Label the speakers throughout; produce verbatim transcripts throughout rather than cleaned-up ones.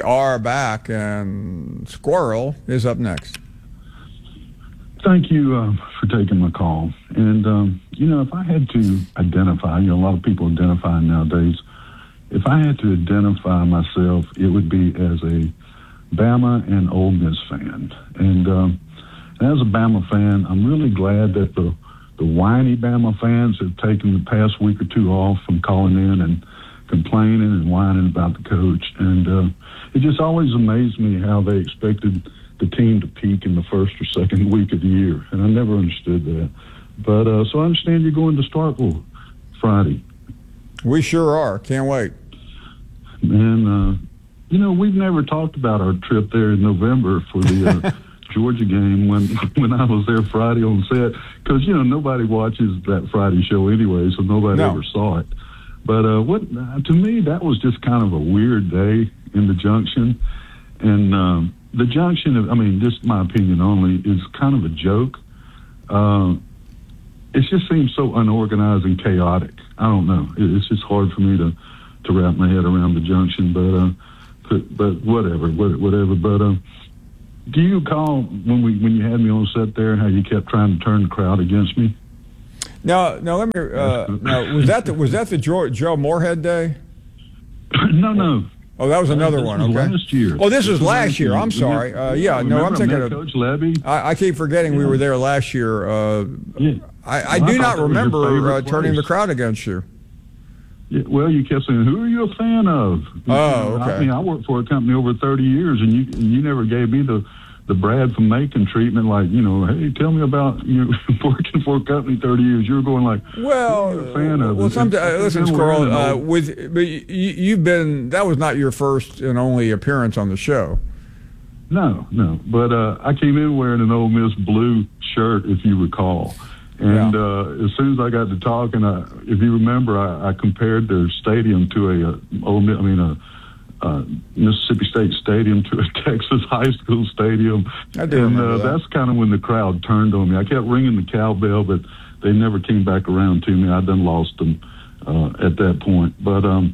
Speaker 1: are back, and Squirrel is up next.
Speaker 2: Thank you uh, for taking my call. And, um, you know, if I had to identify, you know, a lot of people identify nowadays, if I had to identify myself, it would be as a Bama and Ole Miss fan. And um, as a Bama fan, I'm really glad that the, the whiny Bama fans have taken the past week or two off from calling in and complaining and whining about the coach. And uh, it just always amazed me how they expected the team to peak in the first or second week of the year, and I never understood that. But uh, so I understand you're going to Starkville Friday.
Speaker 1: We sure are. Can't wait.
Speaker 2: And uh, you know, we've never talked about our trip there in November for the uh, Georgia game when when I was there Friday on set, because you know nobody watches that Friday show anyway, so nobody
Speaker 1: no.
Speaker 2: ever saw it. But uh, what to me that was just kind of a weird day in the Junction, and. Um, The Junction, I mean, just my opinion only, is kind of a joke. Uh, it just seems so unorganized and chaotic. I don't know. It's just hard for me to, to wrap my head around the Junction, but uh, but, but whatever, whatever. But uh, do you recall when we when you had me on set there, how you kept trying to turn the crowd against me?
Speaker 1: No, no. Let me. Uh, no, was that the, was that the Joe, Joe Moorhead day?
Speaker 2: no, no.
Speaker 1: Oh, that was another
Speaker 2: this
Speaker 1: one.
Speaker 2: Was
Speaker 1: okay.
Speaker 2: Last year.
Speaker 1: Oh, this, this was last year. year. I'm sorry. Uh, yeah, no, I'm thinking of
Speaker 2: Coach Levy.
Speaker 1: I, I keep forgetting yeah. we were there last year. Uh, yeah. I, I
Speaker 2: well,
Speaker 1: do
Speaker 2: I
Speaker 1: not remember uh, turning the
Speaker 2: place.
Speaker 1: crowd against you.
Speaker 2: Yeah, well, you kept saying, "Who are you a fan of?"
Speaker 1: Oh, okay.
Speaker 2: I mean, I worked for a company over thirty years, and you and you never gave me the. the Brad from Macon treatment, like, you know, hey, tell me about you know, working for a company thirty years. You were going like,
Speaker 1: well,
Speaker 2: you're a fan of
Speaker 1: well,
Speaker 2: it.
Speaker 1: Some, uh, listen, Squirrel, uh, with but you, you've been that was not your first and only appearance on the show.
Speaker 2: No, no, but uh, I came in wearing an Ole Miss blue shirt, if you recall, and
Speaker 1: yeah.
Speaker 2: uh, as soon as I got to talking, I, if you remember, I, I compared their stadium to a, a Ole Miss, I mean a. Uh, Mississippi State Stadium to a Texas high school stadium.
Speaker 1: I do
Speaker 2: and
Speaker 1: remember
Speaker 2: uh,
Speaker 1: that.
Speaker 2: That's kind of when the crowd turned on me. I kept ringing the cowbell, but they never came back around to me. I done lost them uh, at that point. But um,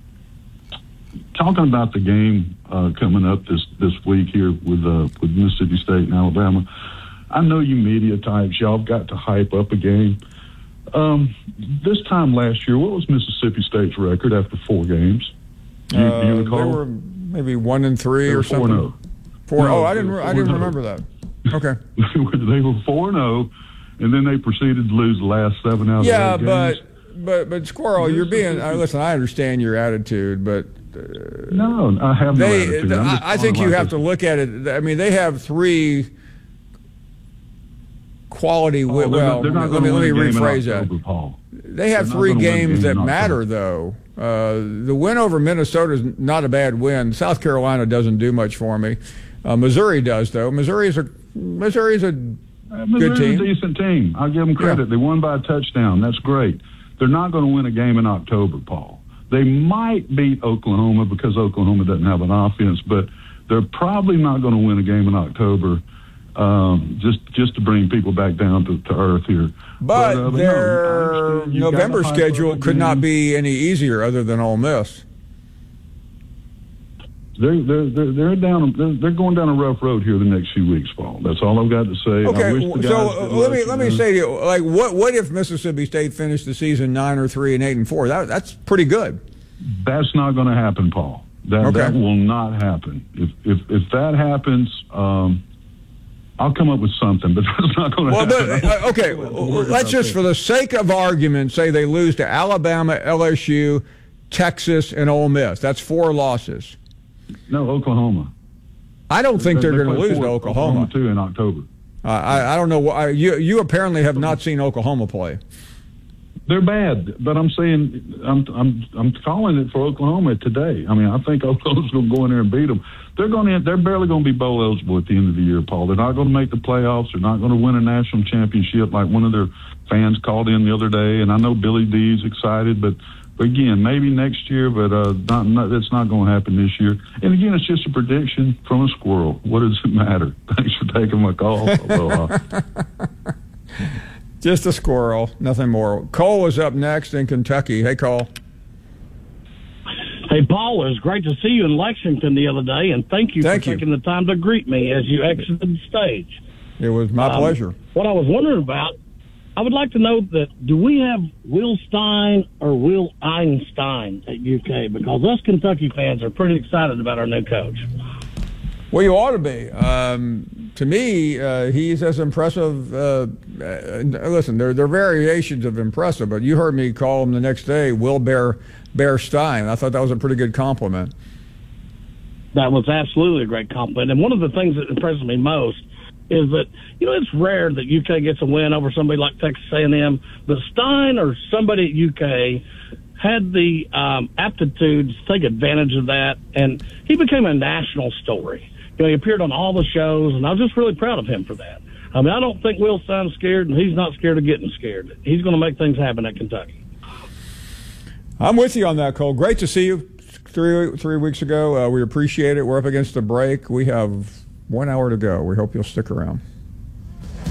Speaker 2: talking about the game uh, coming up this, this week here with uh, with Mississippi State and Alabama, I know you media types, y'all got to hype up a game. Um, this time last year, what was Mississippi State's record after four games? Do you,
Speaker 1: uh,
Speaker 2: do you recall?
Speaker 1: They were maybe one and three or something.
Speaker 2: Four and oh.
Speaker 1: Four.
Speaker 2: No,
Speaker 1: oh, I didn't. I didn't remember that. Okay.
Speaker 2: They were four and zero, and then they proceeded to lose the last seven out
Speaker 1: yeah,
Speaker 2: of eight
Speaker 1: but
Speaker 2: games.
Speaker 1: but but Squirrel, you're being. Uh, listen, I understand your attitude, but uh,
Speaker 2: no, I have
Speaker 1: they,
Speaker 2: no attitude.
Speaker 1: I, I think you have to look at it. I mean, they have three quality. Oh,
Speaker 2: they're
Speaker 1: well,
Speaker 2: not, they're not
Speaker 1: let me let me rephrase
Speaker 2: October,
Speaker 1: that.
Speaker 2: Paul.
Speaker 1: They have three games that matter, though. Uh, the win over Minnesota is not a bad win. South Carolina doesn't do much for me. Uh, Missouri does, though. Missouri's a Missouri's a
Speaker 2: uh,
Speaker 1: good team.
Speaker 2: a decent team. I'll give them credit. Yeah. They won by a touchdown. That's great. They're not going to win a game in October, Paul. They might beat Oklahoma because Oklahoma doesn't have an offense, but they're probably not going to win a game in October. Um, just just to bring people back down to, to earth here.
Speaker 1: But,
Speaker 2: but, uh, but
Speaker 1: their
Speaker 2: no,
Speaker 1: November schedule could not be any easier other than Ole Miss.
Speaker 2: They're they're they're, they're down. They're, they're going down a rough road here the next few weeks, Paul. That's all I've got to say.
Speaker 1: Okay, so uh, let me let me say to you, like, what what if Mississippi State finished the season nine or three and eight and four? That that's pretty good.
Speaker 2: That's not going to happen, Paul. That
Speaker 1: okay.
Speaker 2: that will not happen. If if if that happens. Um, I'll come up with something, but that's not going to
Speaker 1: well,
Speaker 2: happen.
Speaker 1: But, uh, okay, let's just, for the sake of argument, say they lose to Alabama, L S U, Texas, and Ole Miss. That's four losses.
Speaker 2: No, Oklahoma.
Speaker 1: I don't think
Speaker 2: they,
Speaker 1: they're
Speaker 2: they
Speaker 1: going to lose
Speaker 2: four,
Speaker 1: to Oklahoma.
Speaker 2: Oklahoma, too, in October.
Speaker 1: Uh, I, I don't know. Why, you, you apparently have not seen Oklahoma play.
Speaker 2: They're bad, but I'm saying I'm I'm I'm calling it for Oklahoma today. I mean, I think Oklahoma's going to go in there and beat them. They're going to they're barely going to be bowl eligible at the end of the year, Paul. They're not going to make the playoffs. They're not going to win a national championship like one of their fans called in the other day. And I know Billy D's excited, but, but again, maybe next year, but uh, not, not that's not going to happen this year. And again, it's just a prediction from a squirrel. What does it matter? Thanks for taking my call. Aloha.
Speaker 1: Just a squirrel, nothing more. Cole is up next in Kentucky. Hey, Cole.
Speaker 3: Hey, Hey, Paul, it was great to see you in Lexington the other day, and thank you
Speaker 1: thank
Speaker 3: for
Speaker 1: you.
Speaker 3: taking the time to greet me as you exited the stage.
Speaker 1: It was my
Speaker 3: um,
Speaker 1: pleasure.
Speaker 3: What I was wondering about, I would like to know that do we have Will Stein or Will Einstein at U K? Because us Kentucky fans are pretty excited about our new coach.
Speaker 1: Well, you ought to be. Um, to me, uh, he's as impressive. Uh, uh, listen, there, there are variations of impressive, but you heard me call him the next day Will Bear, Bear Stein. I thought that was a pretty good compliment.
Speaker 3: That was absolutely a great compliment. And one of the things that impresses me most is that, you know, it's rare that U K gets a win over somebody like Texas A and M, but Stein or somebody at U K had the um, aptitude to take advantage of that, and he became a national story. You know, he appeared on all the shows, and I was just really proud of him for that. I mean, I don't think Will Stein's scared, and he's not scared of getting scared. He's going to make things happen at Kentucky.
Speaker 1: I'm with you on that, Cole. Great to see you three three weeks ago. Uh, we appreciate it. We're up against the break. We have one hour to go. We hope you'll stick around.